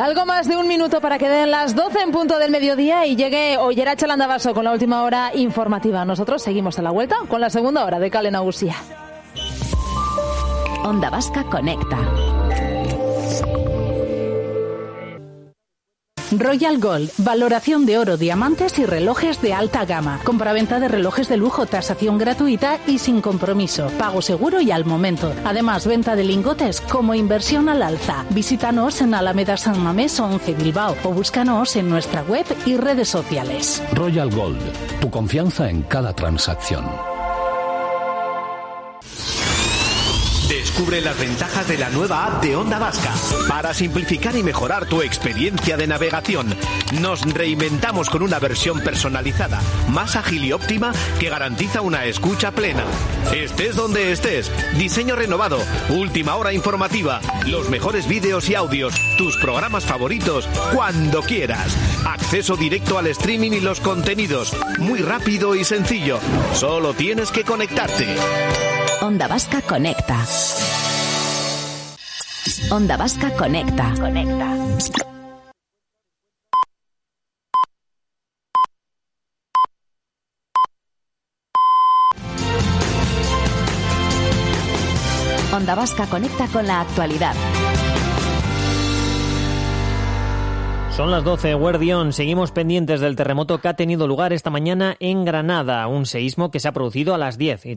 Algo más de un minuto para que den las 12 en punto del mediodía y llegue Ollera Chalandabaso con la última hora informativa. Nosotros seguimos a la vuelta con la segunda hora de Kale Nagusia. Onda Vasca Conecta. Royal Gold, valoración de oro, diamantes y relojes de alta gama. Compraventa de relojes de lujo, tasación gratuita y sin compromiso. Pago seguro y al momento. Además, venta de lingotes como inversión al alza. Visítanos en Alameda San Mamés 11 Bilbao o búscanos en nuestra web y redes sociales. Royal Gold, tu confianza en cada transacción. Descubre las ventajas de la nueva app de Onda Vasca. Para simplificar y mejorar tu experiencia de navegación, nos reinventamos con una versión personalizada, más ágil y óptima que garantiza una escucha plena. Estés donde estés, diseño renovado, última hora informativa, los mejores vídeos y audios, tus programas favoritos, cuando quieras. Acceso directo al streaming y los contenidos, muy rápido y sencillo. Solo tienes que conectarte. Onda Vasca Conecta. Onda Vasca Conecta. Onda Vasca Conecta con la actualidad. Son las 12, Guardión. Seguimos pendientes del terremoto que ha tenido lugar esta mañana en Granada. Un seísmo que se ha producido a las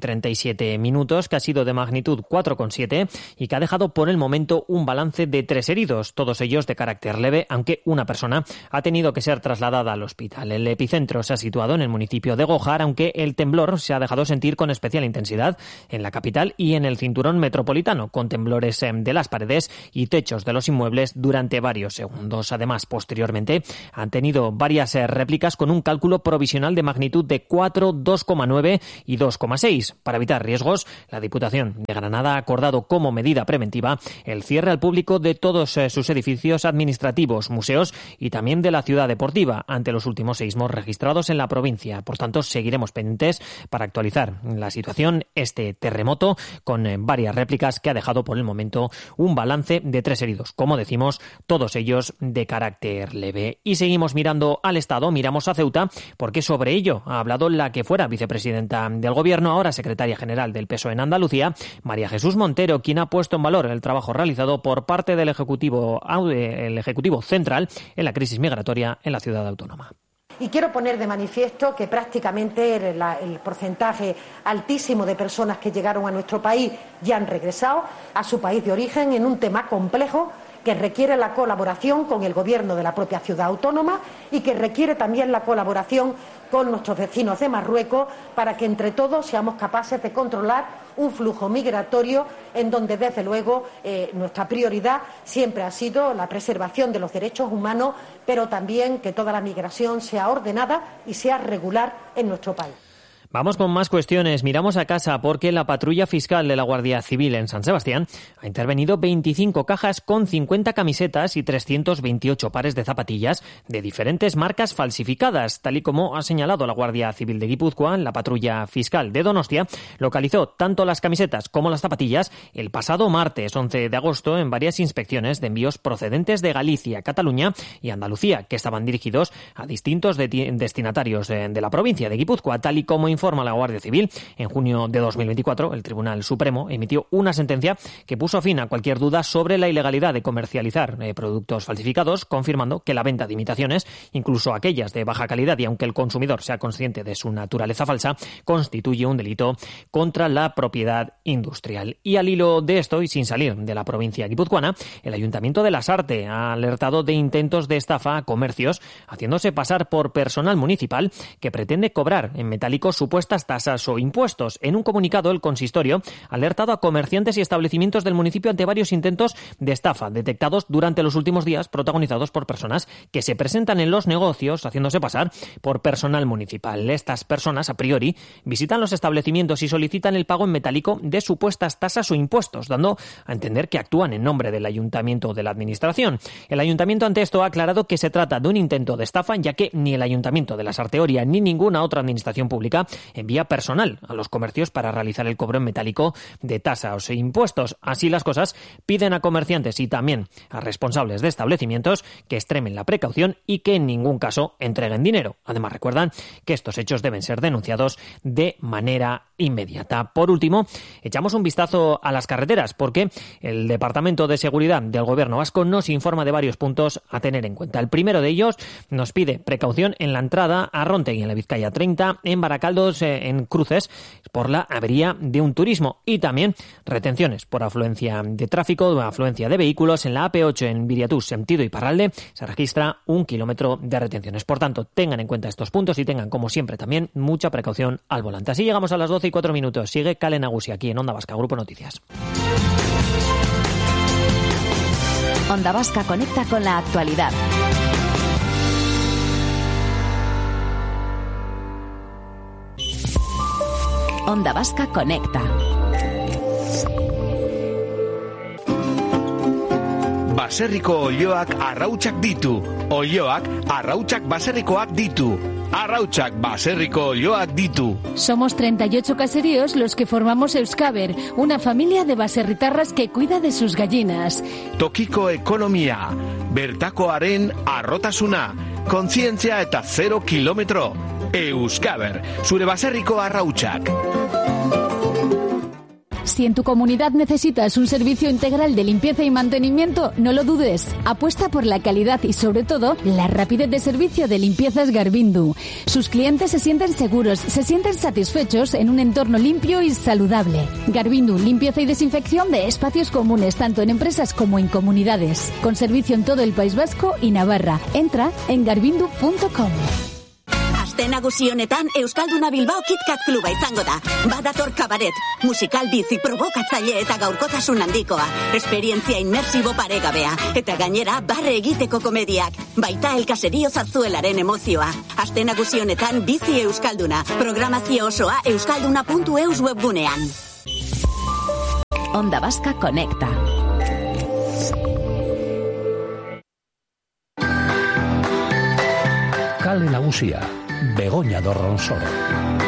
10:37, que ha sido de magnitud 4,7 y que ha dejado por el momento un balance de 3 heridos, todos ellos de carácter leve, aunque una persona ha tenido que ser trasladada al hospital. El epicentro se ha situado en el municipio de Gojar, aunque el temblor se ha dejado sentir con especial intensidad en la capital y en el cinturón metropolitano, con temblores de las paredes y techos de los inmuebles durante varios segundos. Además, posteriormente han tenido varias réplicas con un cálculo provisional de magnitud de 4, 2,9 y 2,6. Para evitar riesgos, la Diputación de Granada ha acordado como medida preventiva el cierre al público de todos sus edificios administrativos, museos y también de la ciudad deportiva ante los últimos seísmos registrados en la provincia. Por tanto, seguiremos pendientes para actualizar la situación. Este terremoto con varias réplicas que ha dejado por el momento un balance de 3 heridos, como decimos, todos ellos de carácter leve. Y seguimos mirando al Estado, miramos a Ceuta, porque sobre ello ha hablado la que fuera vicepresidenta del Gobierno, ahora secretaria general del PSOE en Andalucía, María Jesús Montero, quien ha puesto en valor el trabajo realizado por parte del Ejecutivo Central en la crisis migratoria en la ciudad autónoma. Y quiero poner de manifiesto que prácticamente el porcentaje altísimo de personas que llegaron a nuestro país ya han regresado a su país de origen en un tema complejo que requiere la colaboración con el gobierno de la propia ciudad autónoma y que requiere también la colaboración con nuestros vecinos de Marruecos para que entre todos seamos capaces de controlar un flujo migratorio en donde desde luego nuestra prioridad siempre ha sido la preservación de los derechos humanos, pero también que toda la migración sea ordenada y sea regular en nuestro país. Vamos con más cuestiones. Miramos a casa porque la patrulla fiscal de la Guardia Civil en San Sebastián ha intervenido 25 cajas con 50 camisetas y 328 pares de zapatillas de diferentes marcas falsificadas. Tal y como ha señalado la Guardia Civil de Guipúzcoa, la patrulla fiscal de Donostia localizó tanto las camisetas como las zapatillas el pasado martes 11 de agosto en varias inspecciones de envíos procedentes de Galicia, Cataluña y Andalucía, que estaban dirigidos a distintos destinatarios de la provincia de Guipúzcoa. Tal y como informa la Guardia Civil, en junio de 2024, el Tribunal Supremo emitió una sentencia que puso fin a cualquier duda sobre la ilegalidad de comercializar productos falsificados, confirmando que la venta de imitaciones, incluso aquellas de baja calidad y aunque el consumidor sea consciente de su naturaleza falsa, constituye un delito contra la propiedad industrial. Y al hilo de esto, y sin salir de la provincia guipuzcoana, el Ayuntamiento de Lasarte ha alertado de intentos de estafa a comercios haciéndose pasar por personal municipal que pretende cobrar en metálico supuestas tasas o impuestos. En un comunicado, el consistorio ha alertado a comerciantes y establecimientos del municipio ante varios intentos de estafa detectados durante los últimos días, protagonizados por personas que se presentan en los negocios haciéndose pasar por personal municipal. Estas personas, a priori, visitan los establecimientos y solicitan el pago en metálico de supuestas tasas o impuestos, dando a entender que actúan en nombre del ayuntamiento o de la administración. El ayuntamiento ante esto ha aclarado que se trata de un intento de estafa, ya que ni el ayuntamiento de Lasarte Oria ni ninguna otra administración pública en vía personal a los comercios para realizar el cobro en metálico de tasas e impuestos. Así las cosas, piden a comerciantes y también a responsables de establecimientos que extremen la precaución y que en ningún caso entreguen dinero. Además, recuerdan que estos hechos deben ser denunciados de manera inmediata. Por último, echamos un vistazo a las carreteras porque el Departamento de Seguridad del Gobierno vasco nos informa de varios puntos a tener en cuenta. El primero de ellos nos pide precaución en la entrada a Rontegui en la Vizcaya 30, en Baracaldos, en cruces por la avería de un turismo, y también retenciones por afluencia de tráfico, afluencia de vehículos en la AP8 en Viriatús, sentido Iparralde, se registra 1 kilómetro de retenciones. Por tanto, tengan en cuenta estos puntos y tengan, como siempre, también mucha precaución al volante. Así llegamos a las 12:04. Sigue Kale Nagusi aquí en Onda Vasca, Grupo Noticias. Onda Vasca conecta con la actualidad. Onda Vasca conecta. Baserriko olioak arrautsak ditu. Olioak arrautsak baserrikoak ditu. Arrautsak baserriko olioak ditu. Somos 38 caseríos los que formamos Euskaber, una familia de baserritarras que cuida de sus gallinas. Tokiko ekonomia, bertakoaren arrotasuna, kontzientzia eta 0 kilometro. Euskaber, zure baserriko arrautsak. Si en tu comunidad necesitas un servicio integral de limpieza y mantenimiento, no lo dudes. Apuesta por la calidad y, sobre todo, la rapidez de servicio de Limpiezas Garbindu. Sus clientes se sienten seguros, se sienten satisfechos en un entorno limpio y saludable. Garbindu, limpieza y desinfección de espacios comunes, tanto en empresas como en comunidades. Con servicio en todo el País Vasco y Navarra. Entra en garbindu.com. Aste nagusi honetan Euskalduna Bilbao KitKat Kluba izango da. Badator kabaret, musikal bizi provokatzaile eta gaurkotasun handikoa. Esperientzia inmersibo paregabea. Eta gainera barre egiteko komediak. Baita el caserío Zazuelaren emozioa. Aste nagusi honetan bizi Euskalduna. Programazio osoa euskalduna.eus webgunean. Onda Vasca conecta. Kale Nagusia, Begoña Dorronsoro.